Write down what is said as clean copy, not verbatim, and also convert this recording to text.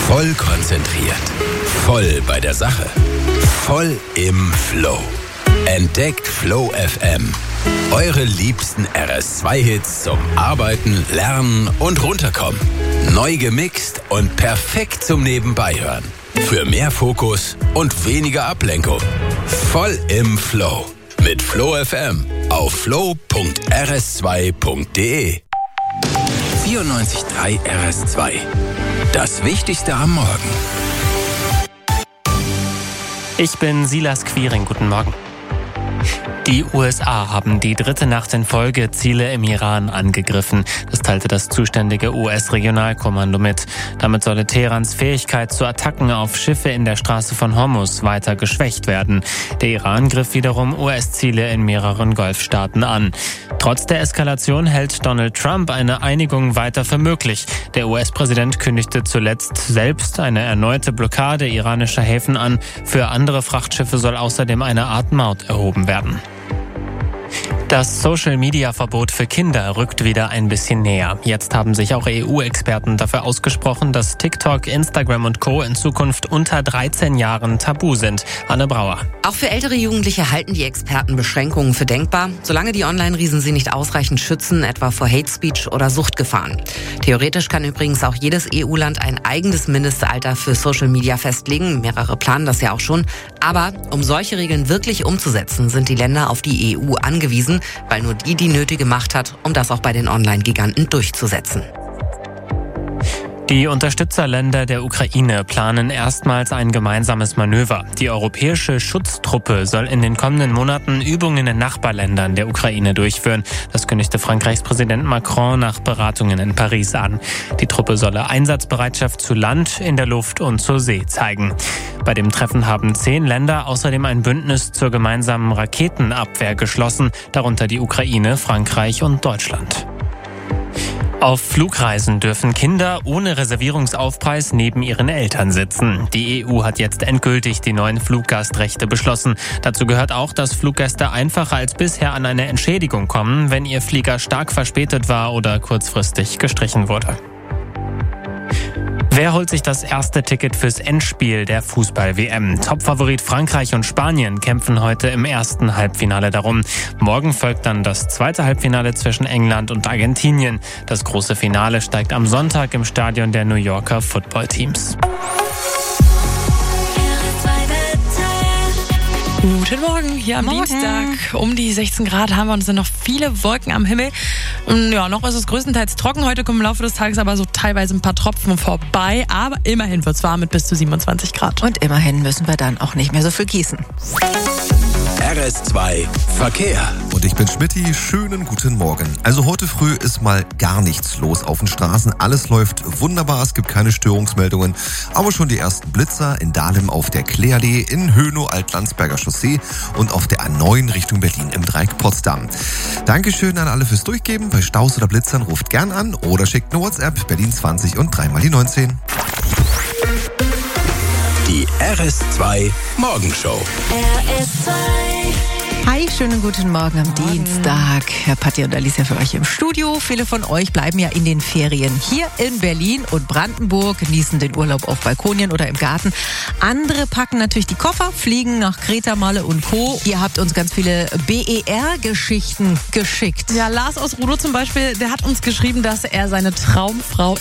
Voll konzentriert. Voll bei der Sache. Voll im Flow. Entdeckt Flow FM. Eure liebsten RS2-Hits zum Arbeiten, Lernen und Runterkommen. Neu gemixt und perfekt zum Nebenbeihören. Für mehr Fokus und weniger Ablenkung. Voll im Flow. Mit Flow FM auf flow.rs2.de. 94.3 RS2. Das Wichtigste am Morgen. Ich bin Silas Quiring. Guten Morgen. Die USA haben die dritte Nacht in Folge Ziele im Iran angegriffen. Das teilte das zuständige US-Regionalkommando mit. Damit solle Teherans Fähigkeit zu Attacken auf Schiffe in der Straße von Hormuz weiter geschwächt werden. Der Iran griff wiederum US-Ziele in mehreren Golfstaaten an. Trotz der Eskalation hält Donald Trump eine Einigung weiter für möglich. Der US-Präsident kündigte zuletzt selbst eine erneute Blockade iranischer Häfen an. Für andere Frachtschiffe soll außerdem eine Art Maut erhoben werden. Das Social-Media-Verbot für Kinder rückt wieder ein bisschen näher. Jetzt haben sich auch EU-Experten dafür ausgesprochen, dass TikTok, Instagram und Co. in Zukunft unter 13 Jahren tabu sind. Anne Brauer. Auch für ältere Jugendliche halten die Experten Beschränkungen für denkbar, solange die Online-Riesen sie nicht ausreichend schützen, etwa vor Hate Speech oder Suchtgefahren. Theoretisch kann übrigens auch jedes EU-Land ein eigenes Mindestalter für Social Media festlegen. Mehrere planen das ja auch schon. Aber um solche Regeln wirklich umzusetzen, sind die Länder auf die EU angewiesen, weil nur die nötige Macht hat, um das auch bei den Online-Giganten durchzusetzen. Die Unterstützerländer der Ukraine planen erstmals ein gemeinsames Manöver. Die europäische Schutztruppe soll in den kommenden Monaten Übungen in Nachbarländern der Ukraine durchführen. Das kündigte Frankreichs Präsident Macron nach Beratungen in Paris an. Die Truppe solle Einsatzbereitschaft zu Land, in der Luft und zur See zeigen. Bei dem Treffen haben 10 Länder außerdem ein Bündnis zur gemeinsamen Raketenabwehr geschlossen, darunter die Ukraine, Frankreich und Deutschland. Auf Flugreisen dürfen Kinder ohne Reservierungsaufpreis neben ihren Eltern sitzen. Die EU hat jetzt endgültig die neuen Fluggastrechte beschlossen. Dazu gehört auch, dass Fluggäste einfacher als bisher an eine Entschädigung kommen, wenn ihr Flieger stark verspätet war oder kurzfristig gestrichen wurde. Wer holt sich das erste Ticket fürs Endspiel der Fußball-WM? Topfavorit Frankreich und Spanien kämpfen heute im ersten Halbfinale darum. Morgen folgt dann das zweite Halbfinale zwischen England und Argentinien. Das große Finale steigt am Sonntag im Stadion der New Yorker Footballteams. Guten Morgen, hier am Dienstag. Um die 16 Grad haben wir und es sind noch viele Wolken am Himmel. Und ja, noch ist es größtenteils trocken. Heute kommen im Laufe des Tages aber so teilweise ein paar Tropfen vorbei. Aber immerhin wird es warm mit bis zu 27 Grad. Und immerhin müssen wir dann auch nicht mehr so viel gießen. RS2 Verkehr. Und ich bin Schmitty, schönen guten Morgen. Also heute früh ist mal gar nichts los auf den Straßen. Alles läuft wunderbar, es gibt keine Störungsmeldungen. Aber schon die ersten Blitzer in Dahlem auf der Kläallee, in Hönow Altlandsberger Chaussee und auf der A9 Richtung Berlin im Dreieck Potsdam. Dankeschön an alle fürs Durchgeben. Bei Staus oder Blitzern ruft gern an oder schickt eine WhatsApp Berlin 20 und 3 mal die 19. Die RS2 Morgenshow. RS2. Hi, schönen guten Morgen am Dienstag. Herr Patti und Alicia für euch im Studio. Viele von euch bleiben ja in den Ferien hier in Berlin und Brandenburg, genießen den Urlaub auf Balkonien oder im Garten. Andere packen natürlich die Koffer, fliegen nach Kreta, Malle und Co. Ihr habt uns ganz viele BER-Geschichten geschickt. Ja, Lars aus Rudow zum Beispiel, der hat uns geschrieben, dass er seine Traumfrau